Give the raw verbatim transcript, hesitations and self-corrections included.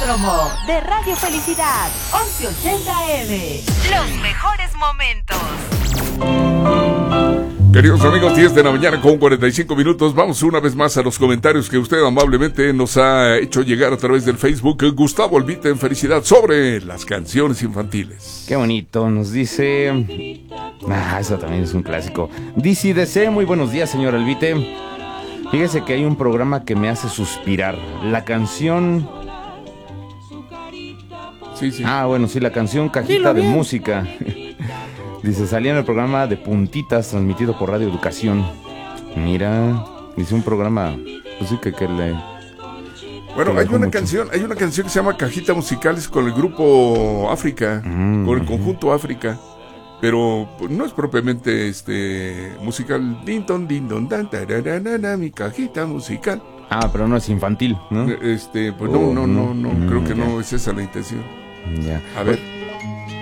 Velódromo de Radio Felicidad, once ochenta A M. Los mejores momentos. Queridos amigos, diez de la mañana con cuarenta y cinco minutos. Vamos una vez más a los comentarios que usted amablemente nos ha hecho llegar a través del Facebook. Gustavo Olvite en Felicidad sobre las canciones infantiles. Qué bonito, nos dice... Ah, eso también es un clásico. D C D C, muy buenos días, señor Olvite. Fíjese que hay un programa que me hace suspirar. La canción... Sí, sí. Ah, bueno, sí, la canción Cajita de Música. Dice, salía en el programa de Puntitas, transmitido por Radio Educación. Mira, dice un programa, pues sí que, que le... Bueno, que hay una mucho. canción, hay una canción que se llama Cajita Musicales con el grupo África, Mm, con el uh-huh. conjunto África, pero pues, no es propiamente este musical. Din don, din don, dan, tararana, mi cajita musical. Ah, pero no es infantil, ¿no? Este, pues no, no, no, no, Mm, creo que ya. no es esa la intención. Ya. A ver.